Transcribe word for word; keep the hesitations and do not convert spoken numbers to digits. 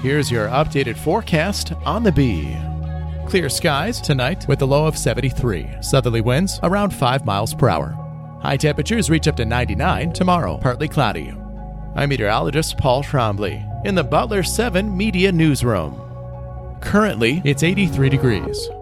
Here's your updated forecast on the Bee. Clear skies tonight with a low of seventy-three. Southerly winds around five miles per hour. High temperatures reach up to ninety-nine tomorrow, partly cloudy. I'm meteorologist Paul Trombley in the Butler seven Media Newsroom. Currently, it's eighty-three degrees.